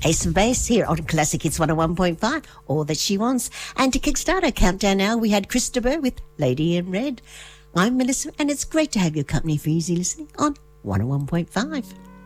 Ace and Bass here on Classic Hits 101.5, All That She Wants. And to kickstart our countdown now, we had Christopher with Lady in Red. I'm Melissa, and it's great to have your company for easy listening on 101.5.